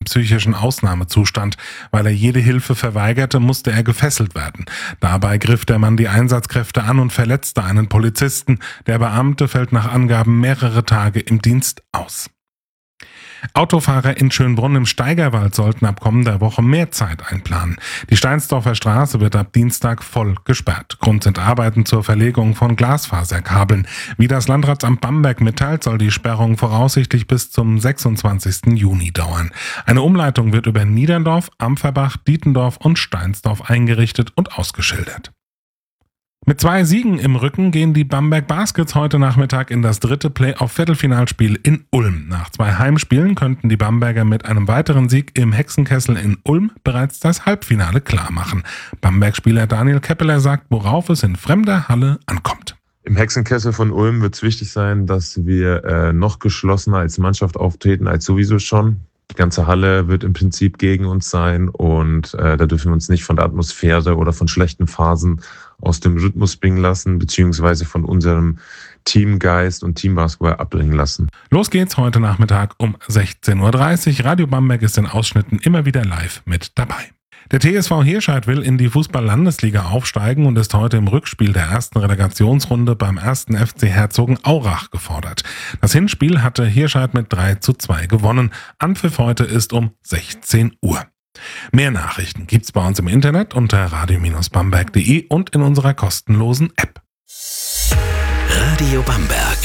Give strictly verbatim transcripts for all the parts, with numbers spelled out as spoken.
psychischen Ausnahmezustand. Weil er jede Hilfe verweigerte, musste er gefesselt werden. Dabei griff der Mann die Einsatzkräfte an und verletzte einen Polizisten. Der Beamte fällt nach Angaben mehrere Tage im Dienst aus. Autofahrer in Schönbrunn im Steigerwald sollten ab kommender Woche mehr Zeit einplanen. Die Steinsdorfer Straße wird ab Dienstag voll gesperrt. Grund sind Arbeiten zur Verlegung von Glasfaserkabeln. Wie das Landratsamt Bamberg mitteilt, soll die Sperrung voraussichtlich bis zum sechsundzwanzigsten Juni dauern. Eine Umleitung wird über Niederndorf, Ampferbach, Dietendorf und Steinsdorf eingerichtet und ausgeschildert. Mit zwei Siegen im Rücken gehen die Bamberg Baskets heute Nachmittag in das dritte Playoff-Viertelfinalspiel in Ulm. Nach zwei Heimspielen könnten die Bamberger mit einem weiteren Sieg im Hexenkessel in Ulm bereits das Halbfinale klarmachen. Bamberg-Spieler Daniel Keppeler sagt, worauf es in fremder Halle ankommt. Im Hexenkessel von Ulm wird es wichtig sein, dass wir äh, noch geschlossener als Mannschaft auftreten als sowieso schon. Die ganze Halle wird im Prinzip gegen uns sein und äh, da dürfen wir uns nicht von der Atmosphäre oder von schlechten Phasen aus dem Rhythmus bringen lassen, beziehungsweise von unserem Teamgeist und Teambasketball abbringen lassen. Los geht's heute Nachmittag um sechzehn Uhr dreißig. Radio Bamberg ist in Ausschnitten immer wieder live mit dabei. Der T S V Hirscheid will in die Fußball-Landesliga aufsteigen und ist heute im Rückspiel der ersten Relegationsrunde beim ersten F C Herzogenaurach gefordert. Das Hinspiel hatte Hirscheid mit drei zu zwei gewonnen. Anpfiff heute ist um sechzehn Uhr. Mehr Nachrichten gibt's bei uns im Internet unter radio Bindestrich bamberg punkt de und in unserer kostenlosen App. Radio Bamberg.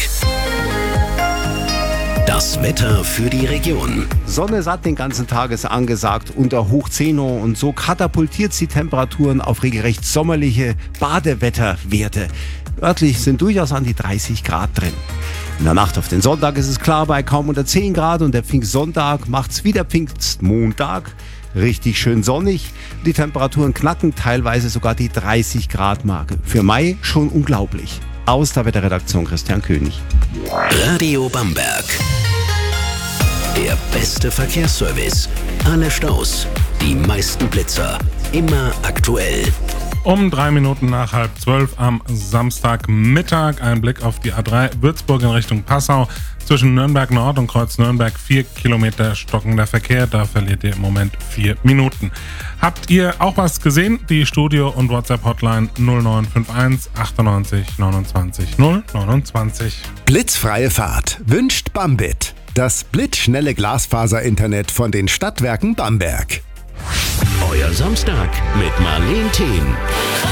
Das Wetter für die Region. Sonne satt den ganzen Tag ist angesagt unter hoch zehn und so katapultiert sie Temperaturen auf regelrecht sommerliche Badewetterwerte. Örtlich sind durchaus an die dreißig Grad drin. In der Nacht auf den Sonntag ist es klar bei kaum unter zehn Grad und der Pfingstsonntag macht's wie der Pfingstmontag. Richtig schön sonnig. Die Temperaturen knacken teilweise sogar die dreißig Grad Marke. Für Mai schon unglaublich. Aus der Wetterredaktion Christian König. Radio Bamberg. Der beste Verkehrsservice. Alle Staus, die meisten Blitzer. Immer aktuell. Um drei Minuten nach halb zwölf am Samstagmittag ein Blick auf die A drei Würzburg in Richtung Passau. Zwischen Nürnberg Nord und Kreuz Nürnberg vier Kilometer stockender Verkehr. Da verliert ihr im Moment vier Minuten. Habt ihr auch was gesehen? Die Studio- und WhatsApp-Hotline null neun fünf eins achtundneunzig neunundzwanzig null neunundzwanzig. Blitzfreie Fahrt wünscht Bambit. Das blitzschnelle Glasfaser-Internet von den Stadtwerken Bamberg. Euer Samstag mit Marleen Thien.